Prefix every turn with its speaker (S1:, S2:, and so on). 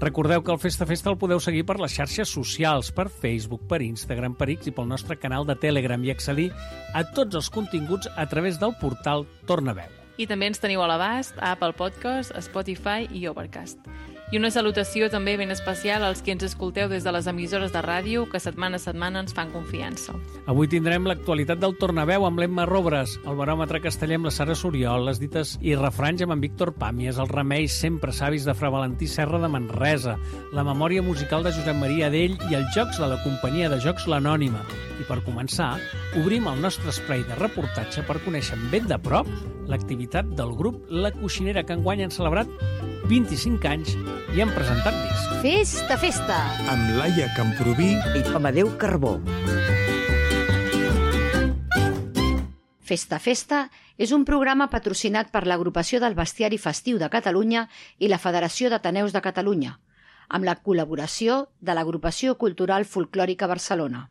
S1: Recordeu que el Festa Festa el podeu seguir per les xarxes socials, per Facebook, per Instagram, per X i pel nostre canal de Telegram i accedir a tots els continguts a través del portal Tornaveu.
S2: I també ens teniu a l'abast a Apple Podcast, Spotify i Overcast. I una salutació també ben especial als que ens escolteu des de les emissores de ràdio que setmana a setmana ens fan confiança.
S1: Avui tindrem l'actualitat del Tornaveu amb l'Emma Robres, el baròmetre casteller amb la Sara Soriol, les dites i refranys amb en Víctor Pàmies, els remeis sempre savis de Fra Valentí Serra de Manresa, la memòria musical de Josep Maria Adell i els jocs de la companyia de jocs l'Anònima. I per començar, obrim el nostre espai de reportatge per conèixer ben de prop l'activitat del grup La Coixinera, que enguany han celebrat 25 anys i han presentat disc.
S3: Festa, festa!
S4: Amb Laia Camproví
S3: i Amadeu Carbó. Festa, festa és un programa patrocinat per l'Agrupació del Bestiari Festiu de Catalunya i la Federació d'Ateneus de Catalunya, amb la col·laboració de l'Agrupació Cultural Folclòrica Barcelona.